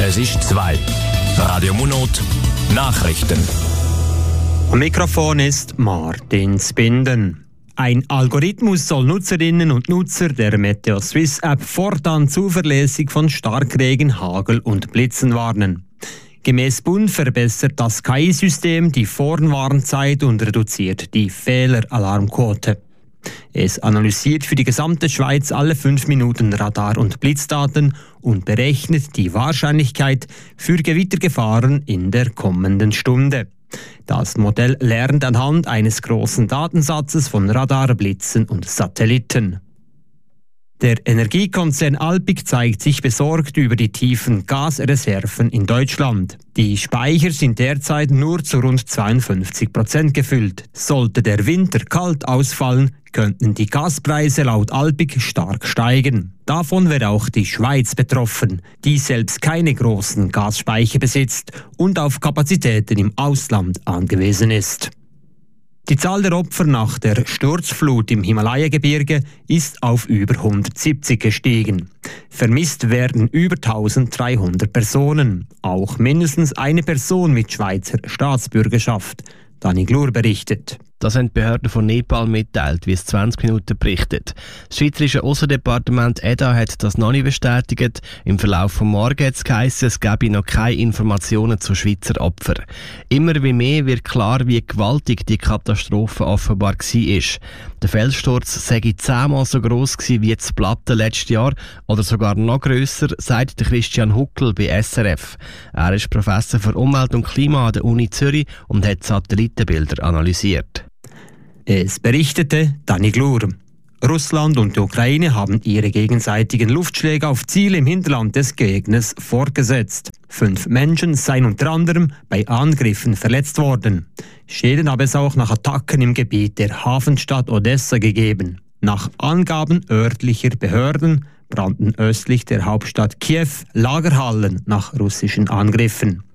Es ist 2. Radio Munot Nachrichten. Am Mikrofon ist Martin Zbinden. Ein Algorithmus soll Nutzerinnen und Nutzer der Meteo Swiss App fortan zuverlässig von Starkregen, Hagel und Blitzen warnen. Gemäß Bund verbessert das KI-System die Vorwarnzeit und reduziert die Fehleralarmquote. Es analysiert für die gesamte Schweiz alle 5 Minuten Radar- und Blitzdaten und berechnet die Wahrscheinlichkeit für Gewittergefahren in der kommenden Stunde. Das Modell lernt anhand eines großen Datensatzes von Radar, Blitzen und Satelliten. Der Energiekonzern Alpiq zeigt sich besorgt über die tiefen Gasreserven in Deutschland. Die Speicher sind derzeit nur zu rund 52% gefüllt. Sollte der Winter kalt ausfallen, könnten die Gaspreise laut Alpiq stark steigen. Davon wäre auch die Schweiz betroffen, die selbst keine großen Gasspeicher besitzt und auf Kapazitäten im Ausland angewiesen ist. Die Zahl der Opfer nach der Sturzflut im Himalaya-Gebirge ist auf über 170 gestiegen. Vermisst werden über 1300 Personen, auch mindestens eine Person mit Schweizer Staatsbürgerschaft. Dani Glur berichtet. Das haben die Behörden von Nepal mitteilt, wie es 20 Minuten berichtet. Das Schweizerische Aussendepartement EDA hat das noch nicht bestätigt. Im Verlauf des Morgens hat es geheißen, es gebe noch keine Informationen zu Schweizer Opfern. Immer wie mehr wird klar, wie gewaltig die Katastrophe offenbar war. Der Felssturz sei 10-mal so gross gewesen wie das Platte letztes Jahr oder sogar noch grösser, sagt Christian Huckel bei SRF. Er ist Professor für Umwelt und Klima an der Uni Zürich und hat Satellitenbilder analysiert. Es berichtete Dani Glur. Russland und die Ukraine haben ihre gegenseitigen Luftschläge auf Ziele im Hinterland des Gegners fortgesetzt. 5 Menschen seien unter anderem bei Angriffen verletzt worden. Schäden habe es auch nach Attacken im Gebiet der Hafenstadt Odessa gegeben. Nach Angaben örtlicher Behörden brannten östlich der Hauptstadt Kiew Lagerhallen nach russischen Angriffen.